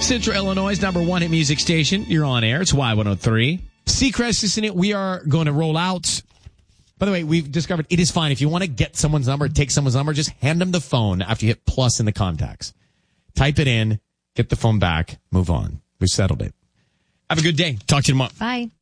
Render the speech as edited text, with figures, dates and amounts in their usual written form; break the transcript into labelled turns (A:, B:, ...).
A: Central Illinois' #1 hit music station. You're on air. It's Y103. Seacrest is in it. We are going to roll out. By the way, we've discovered it is fine. If you want to get someone's number, take someone's number, just hand them the phone after you hit plus in the contacts. Type it in, get the phone back, move on. We've settled it. Have a good day. Talk to you tomorrow.
B: Bye.